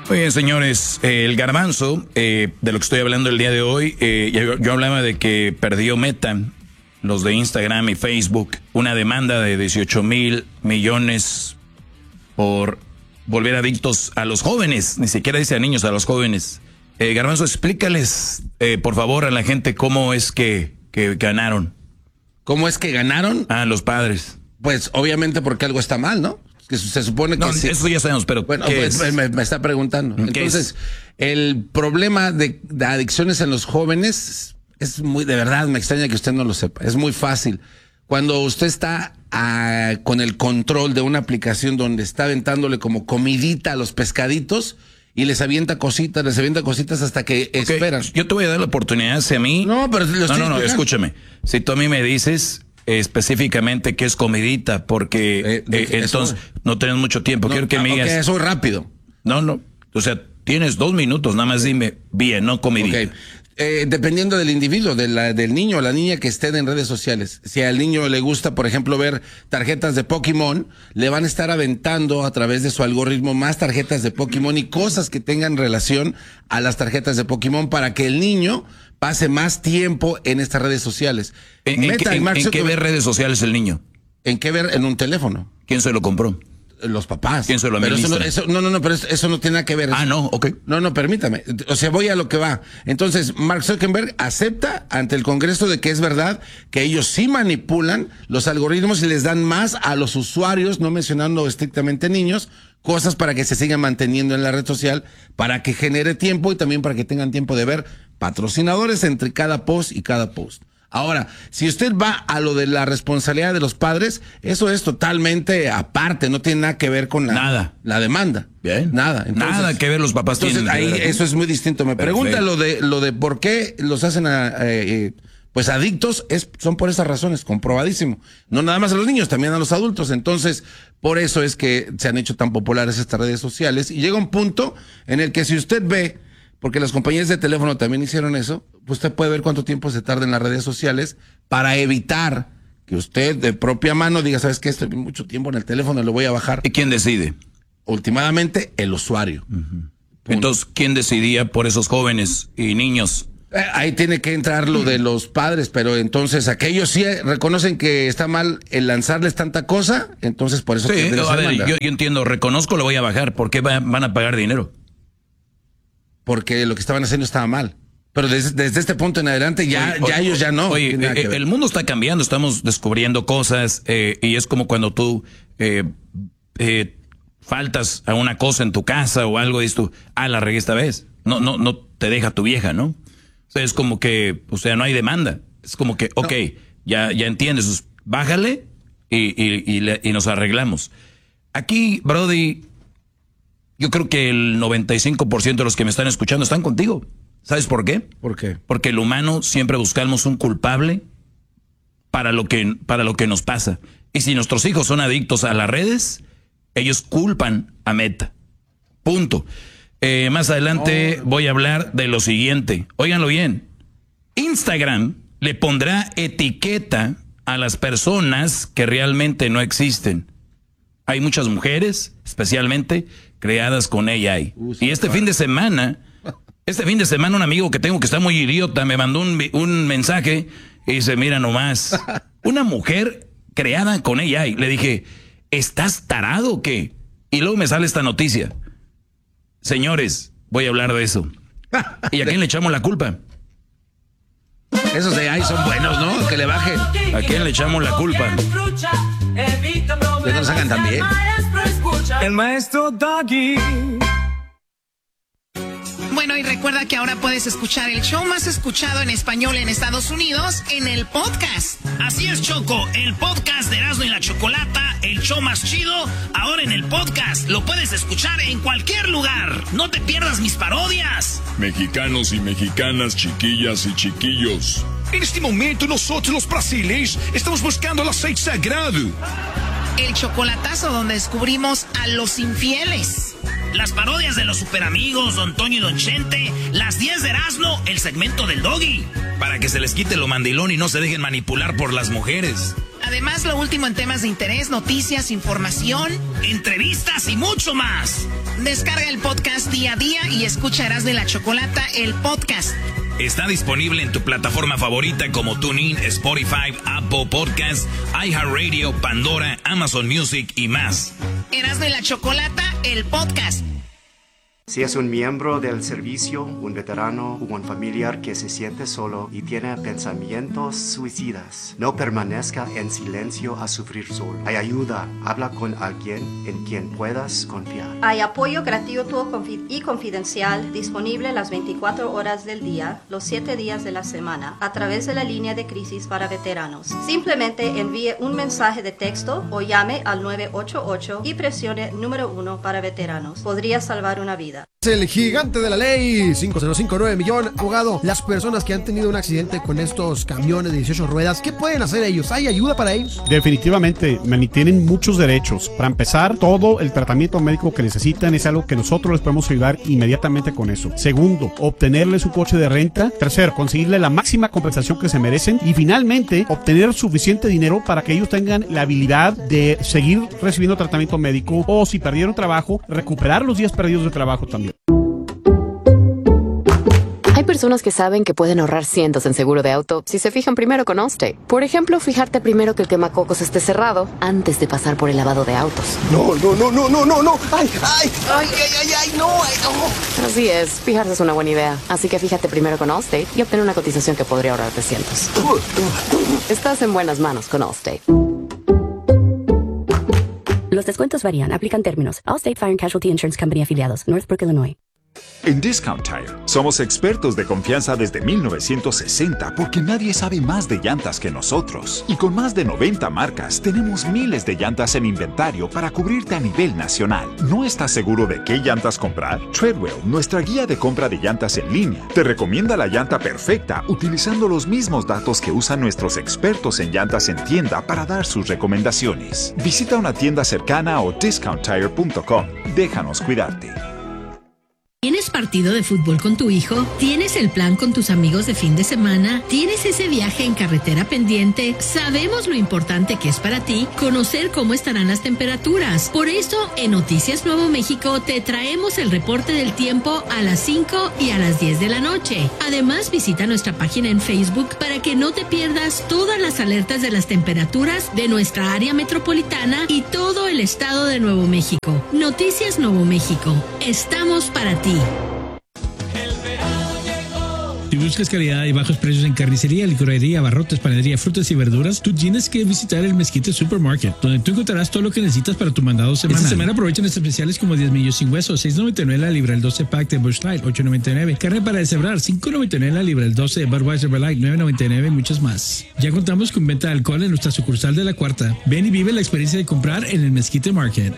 Muy bien, señores, el garbanzo, de lo que estoy hablando el día de hoy, yo hablaba de que perdió Meta, los de Instagram y Facebook, una demanda de 18 mil millones por volver adictos a los jóvenes, ni siquiera dice a niños, a los jóvenes. Garbanzo, explícales, por favor, a la gente cómo es que ganaron. ¿Cómo es que ganaron? A los padres. Pues obviamente porque algo está mal, ¿no? Que se supone que... No, sí. Eso ya sabemos, pero bueno, pues, me está preguntando. Entonces, el problema de adicciones en los jóvenes es muy... De verdad, me extraña que usted no lo sepa. Es muy fácil. Cuando usted está con el control de una aplicación donde está aventándole como comidita a los pescaditos y les avienta cositas hasta que esperan. Yo te voy a dar la oportunidad, si a mí... No, pero No, escúchame. Si tú a mí me dices... específicamente qué es comidita, porque entonces no tenés mucho tiempo. Quiero que me digas. Ok, eso es rápido. No. O sea, tienes 2 minutos, nada más dime bien, no comidita. Okay. Dependiendo del individuo, del niño o la niña que esté en redes sociales. Si al niño le gusta, por ejemplo, ver tarjetas de Pokémon, le van a estar aventando a través de su algoritmo más tarjetas de Pokémon y cosas que tengan relación a las tarjetas de Pokémon para que el niño pase más tiempo en estas redes sociales. ¿En qué ver redes sociales el niño? ¿En qué ver? En un teléfono. ¿Quién se lo compró? Los papás. ¿Quién se lo administra? Pero eso no tiene nada que ver. No, ok. No, permítame. O sea, voy a lo que va. Entonces, Mark Zuckerberg acepta ante el Congreso de que es verdad que ellos sí manipulan los algoritmos y les dan más a los usuarios, no mencionando estrictamente niños, cosas para que se sigan manteniendo en la red social, para que genere tiempo y también para que tengan tiempo de ver patrocinadores entre cada post y cada post. Ahora, si usted va a lo de la responsabilidad de los padres, eso es totalmente aparte, no tiene nada que ver con la demanda. Bien. Nada. Entonces, nada que ver los papás tienen. Ahí eso es muy distinto. Me pregunta lo de por qué los hacen pues adictos, son por esas razones, comprobadísimo. No nada más a los niños, también a los adultos. Entonces, por eso es que se han hecho tan populares estas redes sociales y llega un punto en el que si usted ve, porque las compañías de teléfono también hicieron eso, pues usted puede ver cuánto tiempo se tarda en las redes sociales para evitar que usted de propia mano diga, ¿sabes qué? Estoy mucho tiempo en el teléfono, lo voy a bajar. ¿Y quién decide? Últimamente, el usuario. Entonces, ¿quién decidía por esos jóvenes y niños? Ahí tiene que entrar lo de los padres, pero entonces aquellos sí reconocen que está mal el lanzarles tanta cosa, entonces por eso... Sí, a ver, yo entiendo, reconozco, lo voy a bajar. ¿Por qué van a pagar dinero? Porque lo que estaban haciendo estaba mal. Pero desde este punto en adelante ellos ya no. Oye, el mundo está cambiando, estamos descubriendo cosas y es como cuando tú faltas a una cosa en tu casa o algo y dices tú, la regué esta vez. No te deja tu vieja, ¿no? O sea, es como que, no hay demanda. Es como que, ya entiendes, pues, bájale y nos arreglamos. Aquí, Brody, yo creo que el 95% de los que me están escuchando están contigo. ¿Sabes por qué? ¿Por qué? Porque el humano siempre buscamos un culpable para lo que nos pasa. Y si nuestros hijos son adictos a las redes, ellos culpan a Meta. Punto. Más adelante voy a hablar de lo siguiente. Óiganlo bien. Instagram le pondrá etiqueta a las personas que realmente no existen. Hay muchas mujeres, especialmente, creadas con AI. Y este fin de semana un amigo que tengo que está muy idiota me mandó un mensaje y dice, mira nomás, una mujer creada con AI. Le dije, ¿estás tarado o qué? Y luego me sale esta noticia. Señores, voy a hablar de eso. ¿Y a quién le echamos la culpa? Esos de AI son buenos, ¿no? Que le bajen. ¿A quién le echamos la culpa? Que nos hagan también. El maestro Doggy. Bueno, y recuerda que ahora puedes escuchar el show más escuchado en español en Estados Unidos en el podcast. Así es, Choco, el podcast de Erasmo y la Chocolata, el show más chido, ahora en el podcast. Lo puedes escuchar en cualquier lugar. No te pierdas mis parodias. Mexicanos y mexicanas, chiquillas y chiquillos. En este momento nosotros los brasileños estamos buscando el aceite sagrado. El chocolatazo donde descubrimos a los infieles. las parodias de los Superamigos, Don Toño y Don Chente, las 10 de Erasmo, el segmento del Doggy. Para que se les quite lo mandilón y no se dejen manipular por las mujeres. Además, lo último en temas de interés, noticias, información, entrevistas y mucho más. Descarga el podcast día a día y escucha Erasmo y la Chocolata, el podcast. Está disponible en tu plataforma favorita como TuneIn, Spotify, Apple Podcasts, iHeartRadio, Pandora, Amazon Music y más. Erasmo y la Chocolata, el podcast. Si es un miembro del servicio, un veterano o un familiar que se siente solo y tiene pensamientos suicidas, no permanezca en silencio a sufrir solo. Hay ayuda. Habla con alguien en quien puedas confiar. Hay apoyo gratuito y confidencial disponible las 24 horas del día, los 7 días de la semana, a través de la línea de crisis para veteranos. Simplemente envíe un mensaje de texto o llame al 988 y presione número 1 para veteranos. Podría salvar una vida. El gigante de la ley, 5059 millón. Abogado, las personas que han tenido un accidente con estos camiones de 18 ruedas, ¿qué pueden hacer ellos? ¿Hay ayuda para ellos? Definitivamente, Manny, tienen muchos derechos. Para empezar, todo el tratamiento médico que necesitan es algo que nosotros les podemos ayudar inmediatamente con eso. Segundo, obtenerles su coche de renta. Tercero, conseguirle la máxima compensación que se merecen. Y finalmente, obtener suficiente dinero para que ellos tengan la habilidad de seguir recibiendo tratamiento médico o, si perdieron trabajo, recuperar los días perdidos de trabajo también. Hay personas que saben que pueden ahorrar cientos en seguro de auto si se fijan primero con Allstate. Por ejemplo, fijarte primero que el quemacocos esté cerrado antes de pasar por el lavado de autos. No. ¡Ay, no! Así es, fijarse es una buena idea. Así que fíjate primero con Allstate y obtén una cotización que podría ahorrarte cientos. Estás en buenas manos con Allstate. Los descuentos varían. Aplican términos. Allstate Fire and Casualty Insurance Company afiliados. Northbrook, Illinois. En Discount Tire somos expertos de confianza desde 1960 porque nadie sabe más de llantas que nosotros. Y con más de 90 marcas tenemos miles de llantas en inventario para cubrirte a nivel nacional. ¿No estás seguro de qué llantas comprar? Treadwell, nuestra guía de compra de llantas en línea, te recomienda la llanta perfecta utilizando los mismos datos que usan nuestros expertos en llantas en tienda para dar sus recomendaciones. Visita una tienda cercana o discounttire.com. Déjanos cuidarte. ¿Tienes partido de fútbol con tu hijo? ¿Tienes el plan con tus amigos de fin de semana? ¿Tienes ese viaje en carretera pendiente? Sabemos lo importante que es para ti conocer cómo estarán las temperaturas. Por eso, en Noticias Nuevo México te traemos el reporte del tiempo a las 5 y a las 10 de la noche. Además, visita nuestra página en Facebook para que no te pierdas todas las alertas de las temperaturas de nuestra área metropolitana y todo el estado de Nuevo México. Noticias Nuevo México. Estamos para ti. Si buscas calidad y bajos precios en carnicería, licorería, abarrotes, panadería, frutas y verduras, tú tienes que visitar el Mezquite Supermarket, donde tú encontrarás todo lo que necesitas para tu mandado semanal. Esta semana aprovechan especiales como 10 millos sin hueso, $6.99 la libra, el 12 pack de Busch Light, $8.99. Carne para deshebrar, $5.99 la libra, el 12 de Budweiser Light, $9.99 y muchos más. Ya contamos con venta de alcohol en nuestra sucursal de La Cuarta. Ven y vive la experiencia de comprar en el Mezquite Market.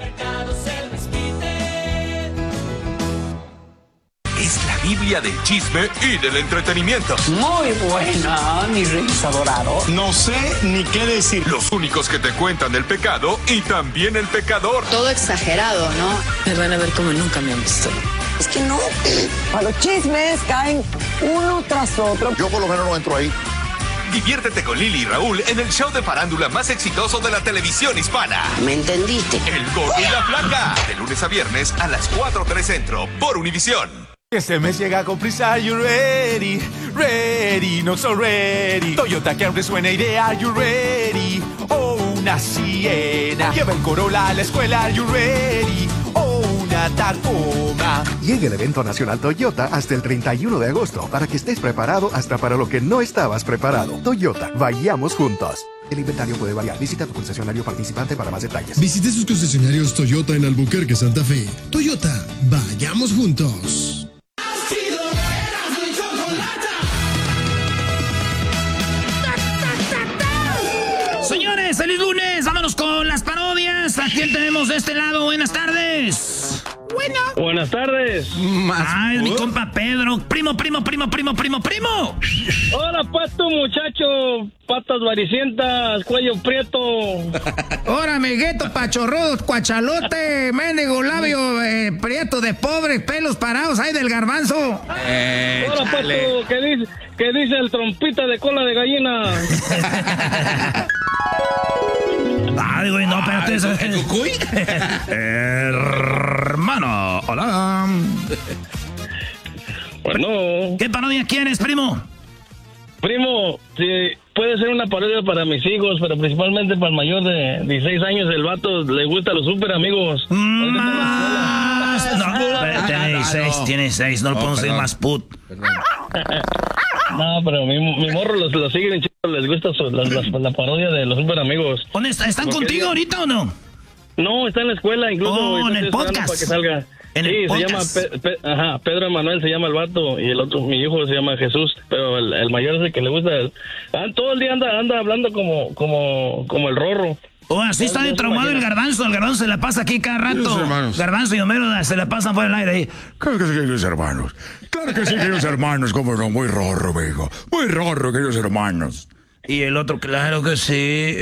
Es la Biblia del chisme y del entretenimiento. Muy buena, mi reyes adorado. No sé ni qué decir. Los únicos que te cuentan el pecado y también el pecador. Todo exagerado, ¿no? Me van a ver como nunca me han visto. Es que no. A los chismes caen uno tras otro. Yo por lo menos no entro ahí. Diviértete con Lili y Raúl en el show de farándula más exitoso de la televisión hispana. ¿Me entendiste? El Gordo y la Flaca. De lunes a viernes a las 4:03 Centro por Univisión. Este mes llega con prisa, are you ready? Ready, not so ready. Toyota Camry suena y de are you ready? Oh, una Siena. Lleva el Corolla a la escuela, are you ready? Oh, una Tacoma. Llega el evento nacional Toyota hasta el 31 de agosto para que estés preparado hasta para lo que no estabas preparado. Toyota, vayamos juntos. El inventario puede variar. Visita tu concesionario participante para más detalles. Visite sus concesionarios Toyota en Albuquerque, Santa Fe. Toyota, vayamos juntos. Señores, feliz lunes. Vámonos con las parodias. ¿A quién tenemos de este lado? Buenas tardes. bueno. Buenas tardes. Ah, es mi compa Pedro. Primo. Hola, pues tu muchacho. Patas varicientas, cuello prieto. Ahora, amiguito, pachorrudo, cuachalote, mendigo labio, prieto de pobre, pelos parados ahí del garbanzo. Hola, pues tú, ¿qué dice el trompita de cola de gallina? Ay, güey, no, espérate. ¿El cucuy? Hermano, hola. Bueno. ¿Qué parodia quieres, primo? Primo, sí, puede ser una parodia para mis hijos, pero principalmente para el mayor de 16 años. El vato le gusta a los super amigos. Tiene 6, no lo podemos decir más put. No, pero mi morro los sigue en chido, les gusta la parodia de los super amigos. ¿Dónde están contigo ahorita o no? No, está en la escuela, incluso. En el podcast. Para que salga. En el podcast. Se llama Pedro Emanuel, se llama el vato, y el otro, mi hijo, se llama Jesús, pero el mayor es el que le gusta. Todo el día anda hablando como el Rorro. Oh, así está de traumado el Garbanzo. El Garbanzo se la pasa aquí cada rato. Garbanzo y Homero se la pasan por el aire ahí. Claro que sí, queridos hermanos. Claro que sí, queridos hermanos. Cómo no, muy rorro, mijo. Muy rorro, queridos hermanos. Y el otro, claro que sí,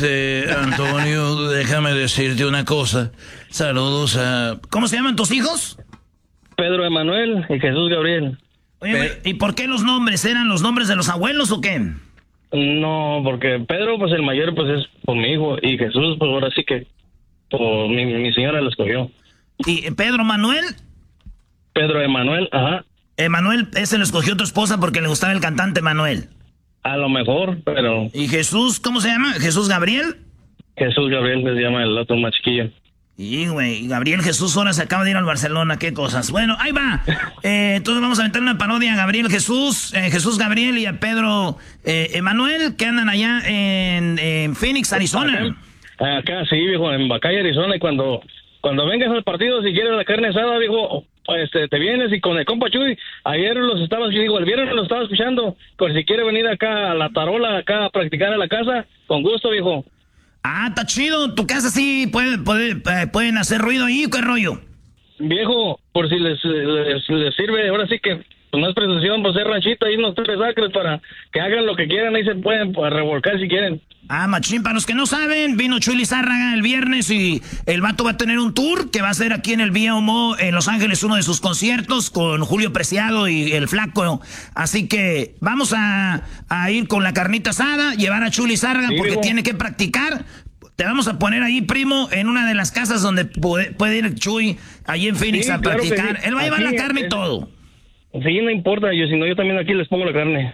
Antonio, déjame decirte una cosa. Saludos a... ¿Cómo se llaman tus hijos? Pedro Emanuel y Jesús Gabriel. Oye, ¿y por qué los nombres? ¿Eran los nombres de los abuelos o qué? No, porque Pedro, pues el mayor, pues es por mi hijo, y Jesús, pues ahora sí que por mi señora lo escogió. ¿Y Pedro Manuel? Pedro Emanuel, ajá. Emanuel, ese lo escogió tu esposa porque le gustaba el cantante Manuel. A lo mejor, pero... ¿Y Jesús, cómo se llama? ¿Jesús Gabriel? Jesús Gabriel se llama el otro más chiquillo. Y, güey, Gabriel Jesús ahora se acaba de ir al Barcelona, qué cosas. Bueno, ahí va. Entonces vamos a meter una parodia a Gabriel Jesús, Jesús Gabriel y a Pedro Emanuel, que andan allá en Phoenix, Arizona. Acá, sí, viejo, en Bacay, Arizona, y cuando vengas al partido, si quieres la carne asada, viejo, te vienes, y con el compa Chuy, ayer el viernes los estaba escuchando, por si quiere venir acá a la tarola, acá a practicar a la casa, con gusto, viejo. Ah, está chido. ¿Tu casa sí pueden hacer ruido ahí? ¿Qué rollo? Viejo, por si les sirve, ahora sí que pues no es presunción, pues es ranchito, ahí unos 3 acres para que hagan lo que quieran, ahí se pueden revolcar si quieren. Ah, machín, para los que no saben, vino Chuy Lizárraga el viernes y el vato va a tener un tour que va a hacer aquí en el VMO en Los Ángeles, uno de sus conciertos con Julio Preciado y el Flaco. Así que vamos a ir con la carnita asada, llevar a Chuy Lizárraga porque tiene que practicar. Te vamos a poner ahí, primo, en una de las casas donde puede ir Chuy, allí en Phoenix, a practicar. Él va a llevar la carne y todo. Sí, no importa, yo también aquí les pongo la carne.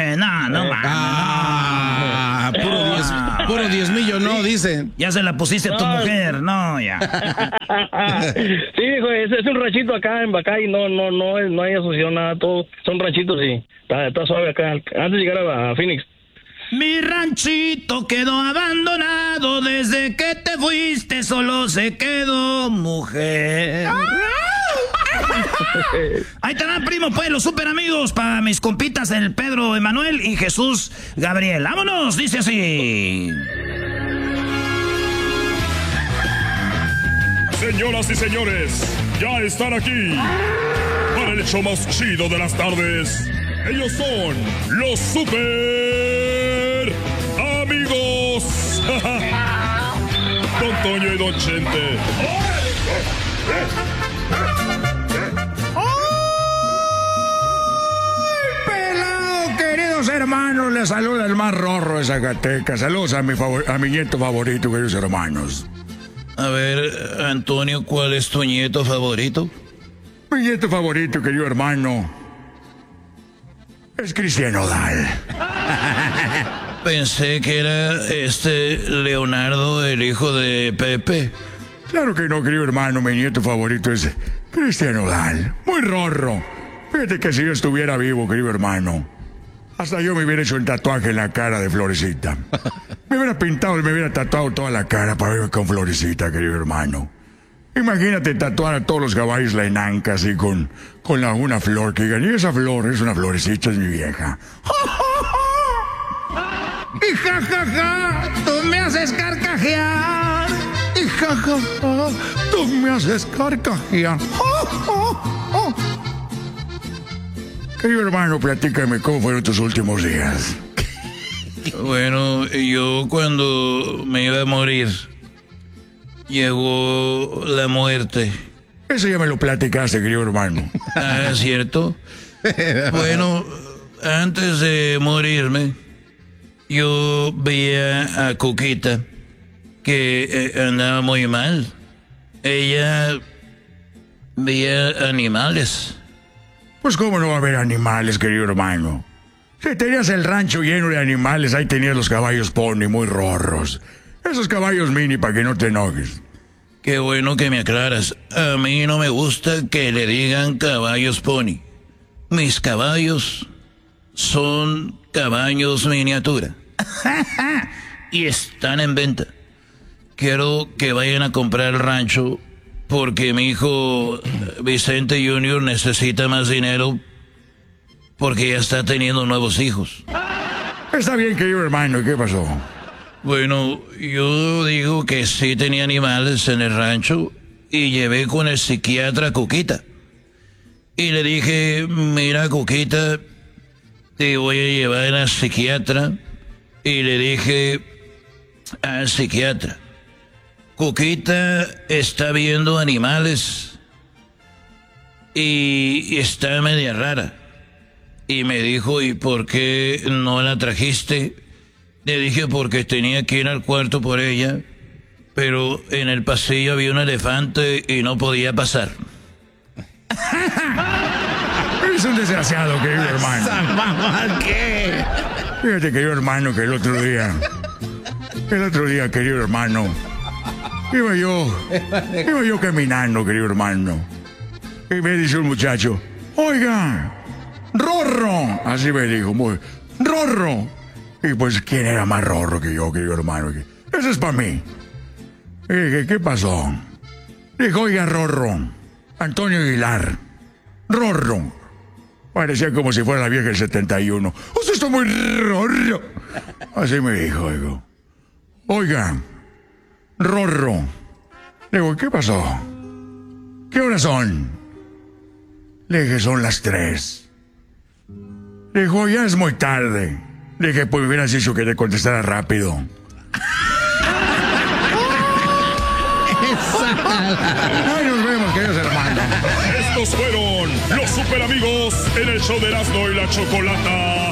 Puro diezmillo, no, dicen. Ya se la pusiste a tu mujer, no, ya. Sí, hijo, es un ranchito acá en Bacay, no hay asociación, nada, todo son ranchitos y está suave acá, antes de llegar a Phoenix. Mi ranchito quedó abandonado, desde que te fuiste solo se quedó mujer. Ahí te dan, primo, pues, los super amigos para mis compitas, el Pedro Emanuel y Jesús Gabriel. ¡Vámonos! Dice así. Señoras y señores, ya están aquí para el show más chido de las tardes. Ellos son los super amigos. Don Toño y Don Chente. Queridos hermanos, les saluda el más rorro de Zacatecas. Saludos a mi nieto favorito, queridos hermanos. A ver, Antonio, ¿cuál es tu nieto favorito? Mi nieto favorito, querido hermano, es Cristian Nodal. Pensé que era Leonardo, el hijo de Pepe. Claro que no, querido hermano, mi nieto favorito es Cristian Nodal. Muy rorro. Fíjate que si yo estuviera vivo, querido hermano, hasta yo me hubiera hecho un tatuaje en la cara de Florecita. Me hubiera tatuado toda la cara para verme con Florecita, querido hermano. Imagínate tatuar a todos los caballos la enanca así con una flor que digan, y esa flor es una florecita, es mi vieja. Y jajaja, tú me haces carcajear. Y jajaja. Tú me haces carcajear. Querido hermano, platícame cómo fueron tus últimos días. Bueno, yo cuando me iba a morir, llegó la muerte. Eso ya me lo platicaste, querido hermano. Ah, ¿cierto? Bueno, antes de morirme, yo veía a Cuquita que andaba muy mal. Ella veía animales. Pues cómo no va a haber animales, querido hermano. Si tenías el rancho lleno de animales, ahí tenías los caballos pony muy rorros. Esos caballos mini para que no te enojes. Qué bueno que me aclaras. A mí no me gusta que le digan caballos pony. Mis caballos son caballos miniatura. Y están en venta. Quiero que vayan a comprar el rancho porque mi hijo Vicente Jr. necesita más dinero porque ya está teniendo nuevos hijos. Está bien, querido hermano. ¿Qué pasó? Bueno, yo digo que sí tenía animales en el rancho y llevé con el psiquiatra a Cuquita. Y le dije, mira Cuquita, te voy a llevar al psiquiatra. Y le dije al psiquiatra, Cuquita está viendo animales y está media rara. Y me dijo, ¿y por qué no la trajiste? Le dije, porque tenía que ir al cuarto por ella, pero en el pasillo había un elefante y no podía pasar. Eres un desgraciado, querido hermano. ¿Qué? Fíjate, querido hermano, que el otro día, querido hermano, iba yo caminando, querido hermano, y me dice un muchacho, oiga, Rorro, así me dijo, Rorro. Y pues, ¿quién era más rorro que yo, querido hermano? Eso es para mí. Y dije, ¿qué pasó? Dijo, oiga, Rorro, Antonio Aguilar, Rorro. Parecía como si fuera la vieja del 71. Usted está muy rorro. Así me dijo, digo. Oiga, Rorro. Digo, ¿qué pasó? ¿Qué horas son? Le dije, son las 3. Dijo, ya es muy tarde. Le dije, pues me hubieras dicho que te contestara rápido. Ay, nos vemos, queridos hermanos. Estos fueron los super amigos en el show de Erasmo y la Chocolata.